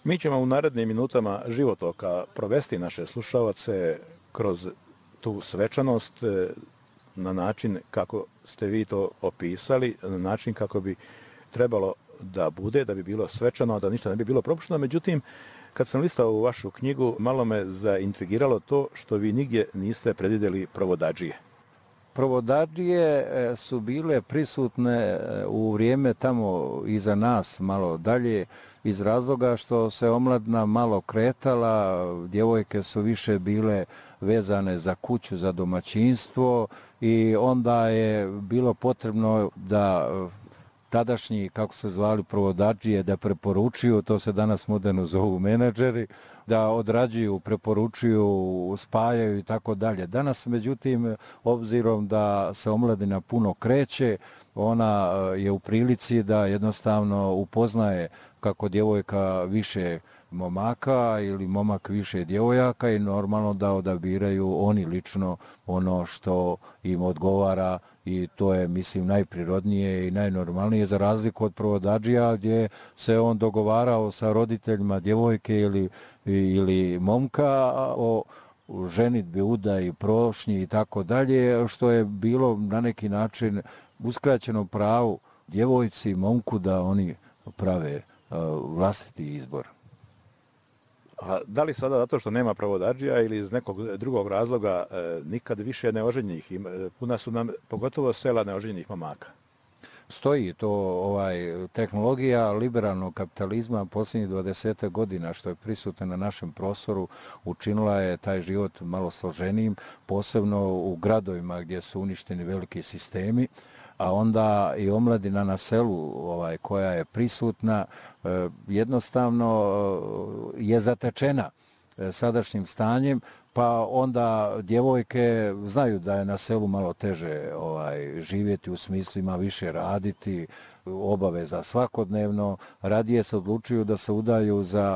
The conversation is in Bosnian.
Mi ćemo u narednim minutama životoka provesti naše slušalce kroz tu svečanost na način kako ste vi to opisali, na način kako bi trebalo da bude, da bi bilo svečano, da ništa ne bi bilo propušteno. Međutim, kad sam listao u vašu knjigu, malo me zaintrigiralo to što vi nigdje niste predvidjeli provodadžije. Provodadžije su bile prisutne u vrijeme tamo iza nas, malo dalje, iz razloga što se omladina malo kretala, djevojke su više bile vezane za kuću, za domaćinstvo i onda je bilo potrebno da tadašnji, kako se zvali, provodadžije, da preporučuju, to se danas moderno zovu menadžeri, da odrađuju, preporučuju, spajaju i tako dalje. Danas, međutim, obzirom da se omladina puno kreće, ona je u prilici da jednostavno upoznaje kako djevojka više momaka ili momak više djevojaka i normalno da odabiraju oni lično ono što im odgovara i to je, mislim, najprirodnije i najnormalnije za razliku od provodadžija gdje se on dogovarao sa roditeljima djevojke ili momka o ženidbi, udaji, prošnji i tako dalje, što je bilo na neki način uskraćeno pravu djevojci i momku da oni prave vlastiti izbor. A da li sada zato što nema provodadžija ili iz nekog drugog razloga nikad više neoženjenih? Puna su nam pogotovo sela neoženjenih momaka. Stoji to tehnologija liberalnog kapitalizma posljednjih 20 godina što je prisutna na našem prostoru učinila je taj život malo složenijim, posebno u gradovima gdje su uništeni veliki sistemi, a onda i omladina na selu koja je prisutna jednostavno je zatečena sadašnjim stanjem, pa onda djevojke znaju da je na selu malo teže živjeti, u smislu ima više raditi, obaveza svakodnevno, radije se odlučuju da se udaju za